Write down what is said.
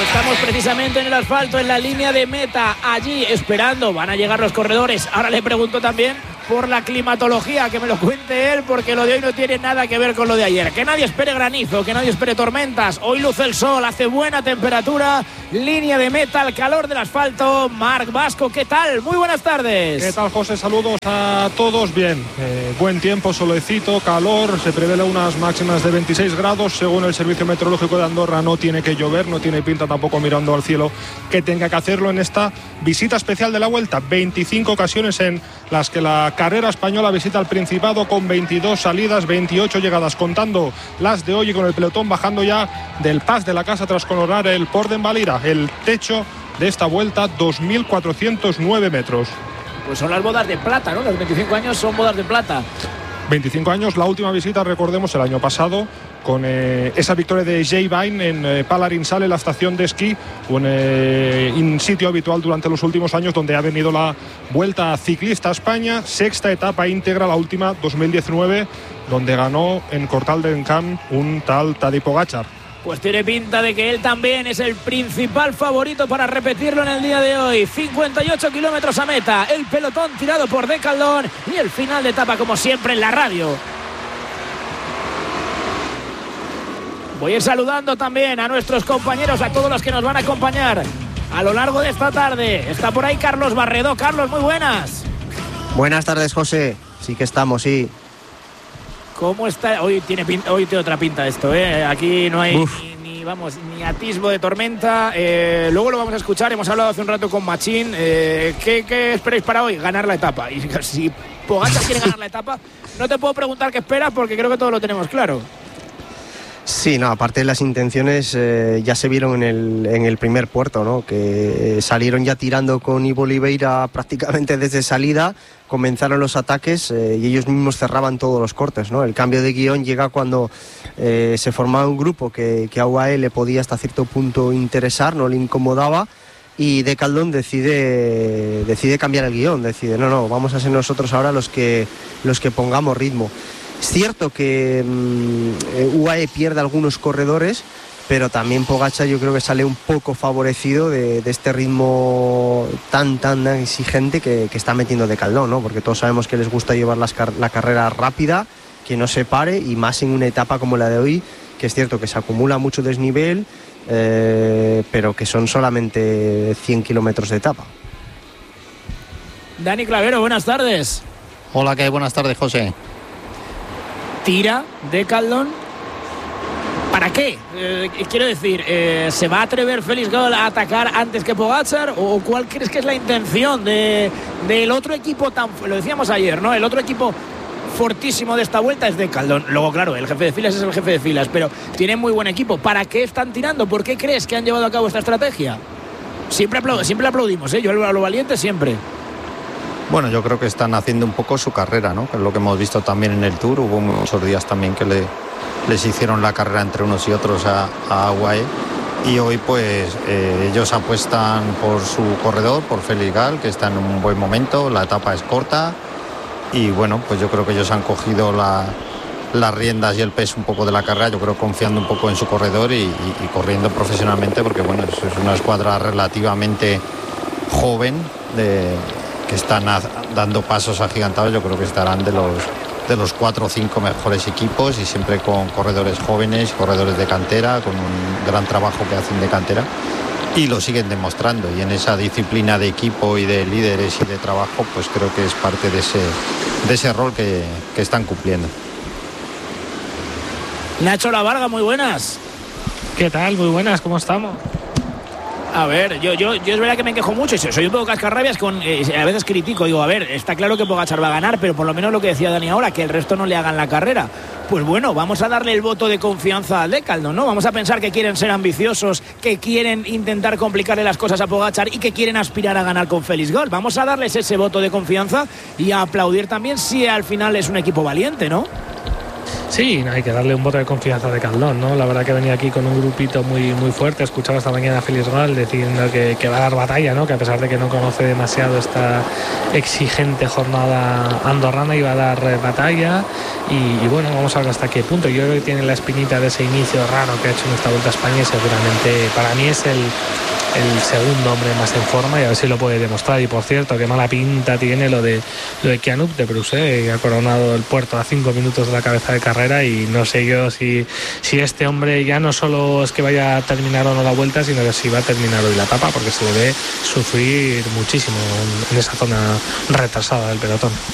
Estamos precisamente en el asfalto, en la línea de meta, allí esperando. Van a llegar los corredores. Ahora le pregunto también por la climatología, que me lo cuente él, porque lo de hoy no tiene nada que ver con lo de ayer. Que nadie espere granizo, que nadie espere tormentas. Hoy luce el sol, hace buena temperatura, línea de meta, al calor del asfalto. Marc Vasco, ¿qué tal? Muy buenas tardes. ¿Qué tal, José? Saludos a todos. Bien, buen tiempo, solecito, calor. Se prevé unas máximas de 26 grados. Según el Servicio Meteorológico de Andorra, no tiene que llover, no tiene pinta tampoco mirando al cielo que tenga que hacerlo en esta visita especial de la Vuelta. 25 ocasiones en las que la carrera española visita el Principado, con 22 salidas, 28 llegadas, contando las de hoy, y con el pelotón bajando ya del Pas de la Casa tras coronar el Port d'Envalira. El techo de esta Vuelta, 2.409 metros. Pues son las bodas de plata, ¿no? Los 25 años son bodas de plata. 25 años, la última visita, recordemos, el año pasado, con esa victoria de Jay Vine en Palarinsal, en la estación de esquí, un sitio habitual durante los últimos años, donde ha venido la Vuelta Ciclista a España, sexta etapa íntegra, la última 2019, donde ganó en Cortal del Camp un tal Tadej Pogačar. Pues tiene pinta de que él también es el principal favorito para repetirlo en el día de hoy. 58 kilómetros a meta, el pelotón tirado por Decathlon y el final de etapa, como siempre, en la radio. Voy a ir saludando también a nuestros compañeros, a todos los que nos van a acompañar a lo largo de esta tarde. Está por ahí Carlos Barredo. Carlos, muy buenas. Buenas tardes, José. Sí que estamos, sí. ¿Cómo está? Hoy tiene otra pinta esto, ¿eh? Aquí no hay ni atisbo de tormenta. Luego lo vamos a escuchar. Hemos hablado hace un rato con Machín. ¿Qué esperáis para hoy? Ganar la etapa. Y si Pogačar quiere ganar la etapa, no te puedo preguntar qué esperas, porque creo que todos lo tenemos claro. Sí, no, aparte de las intenciones, ya se vieron en el primer puerto, ¿no? Que salieron ya tirando con Ivo Oliveira prácticamente desde salida, comenzaron los ataques y ellos mismos cerraban todos los cortes, ¿no? El cambio de guión llega cuando se formaba un grupo que a UAE le podía hasta cierto punto interesar, no le incomodaba, y Decathlon decide cambiar el guión, decide, no, vamos a ser nosotros ahora los que pongamos ritmo. Es cierto que UAE pierde algunos corredores, pero también Pogačar yo creo que sale un poco favorecido de este ritmo tan exigente que está metiendo Decathlon, ¿no? Porque todos sabemos que les gusta llevar la carrera rápida, que no se pare, y más en una etapa como la de hoy, que es cierto que se acumula mucho desnivel, pero que son solamente 100 kilómetros de etapa. Dani Clavero, buenas tardes. Hola, ¿qué hay? Buenas tardes, José. ¿Tira Decathlon? ¿Para qué? Quiero decir, ¿se va a atrever Felix Gall a atacar antes que Pogačar? ¿O cuál crees que es la intención del otro equipo lo decíamos ayer, ¿no? El otro equipo fortísimo de esta Vuelta es Decathlon. Luego, claro, el jefe de filas es el jefe de filas, pero tienen muy buen equipo. ¿Para qué están tirando? ¿Por qué crees que han llevado a cabo esta estrategia? Siempre aplaudimos, ¿eh? Yo a lo valiente siempre. Bueno, yo creo que están haciendo un poco su carrera, ¿no? Que es lo que hemos visto también en el Tour. Hubo muchos días también que les hicieron la carrera entre unos y otros a UAE. Y hoy pues ellos apuestan por su corredor, por Felix Gall, que está en un buen momento. La etapa es corta y bueno, pues yo creo que ellos han cogido las riendas y el peso un poco de la carrera, yo creo, confiando un poco en su corredor y corriendo profesionalmente, porque bueno, es una escuadra relativamente joven que están dando pasos agigantados. Yo creo que estarán de los 4 o 5 mejores equipos, y siempre con corredores jóvenes, corredores de cantera, con un gran trabajo que hacen de cantera, y lo siguen demostrando, y en esa disciplina de equipo y de líderes y de trabajo, pues creo que es parte de ese rol que están cumpliendo. Nacho Lavarga, muy buenas. ¿Qué tal? Muy buenas, ¿cómo estamos? A ver, yo es verdad que me quejo mucho, soy un poco cascarrabias, a veces critico, digo, a ver, está claro que Pogačar va a ganar, pero por lo menos lo que decía Dani ahora, que el resto no le hagan la carrera. Pues bueno, vamos a darle el voto de confianza al Decathlon, ¿no? Vamos a pensar que quieren ser ambiciosos, que quieren intentar complicarle las cosas a Pogačar y que quieren aspirar a ganar con Felix Gall. Vamos a darles ese voto de confianza y a aplaudir también si al final es un equipo valiente, ¿no? Sí, hay que darle un voto de confianza de Caldón, ¿no? La verdad que venía aquí con un grupito muy fuerte. Escuchaba esta mañana a Félix Gal diciendo que va a dar batalla, ¿no? Que a pesar de que no conoce demasiado esta exigente jornada andorrana, iba a dar batalla. Y bueno, vamos a ver hasta qué punto. Yo creo que tiene la espinita de ese inicio raro que ha hecho en esta Vuelta a España y seguramente para mí es el segundo hombre más en forma, y a ver si lo puede demostrar. Y por cierto, qué mala pinta tiene lo de Kianup de Brusé, que ha coronado el puerto a 5 minutos de la cabeza de carrera, y no sé yo si este hombre ya no solo es que vaya a terminar o no la vuelta, sino que si va a terminar hoy la etapa, porque se le ve sufrir muchísimo en esa zona retrasada del pelotón.